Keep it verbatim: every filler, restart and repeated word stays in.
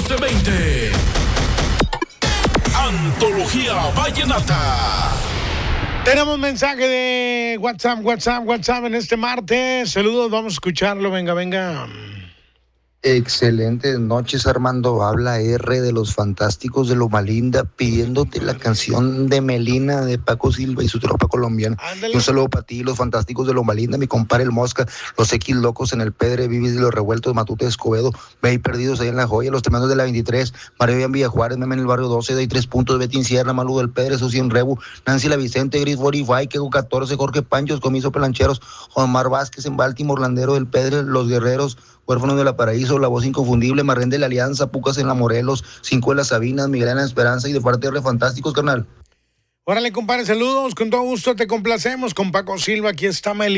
catorce veinte. Antología Vallenata. Tenemos mensaje de WhatsApp, WhatsApp, WhatsApp en este martes. Saludos, vamos a escucharlo. Venga, venga. Excelentes noches, Armando. Habla R de los Fantásticos de Loma Linda pidiéndote la canción de Melina de Paco Silva y su tropa colombiana. Y un saludo para ti, los Fantásticos de Loma Linda, mi compadre El Mosca, los X Locos en el Pedre, Vivis de los Revueltos, Matute Escobedo, Ve Perdidos ahí en La Joya, los Tremendos de la veintitrés, Mario en Villajuárez, Meme en el Barrio doce, Doy tres puntos, Betty Sierra, Malu del Pedre, Susi en Rebu, Nancy La Vicente, Gris Fortify, Quego catorce, Jorge Panchos, Comiso Pelancheros, Omar Vázquez en Baltimore, Landero del Pedre, Los Guerreros, Huérfanos de la Paraíso, La Voz Inconfundible, Marren de la Alianza, Pucas en la Morelos, Cinco de las Sabinas, Miguel en la Esperanza y de parte de Fantásticos, carnal. Órale, compadre, saludos. Con todo gusto te complacemos con Paco Silva. Aquí está Mel.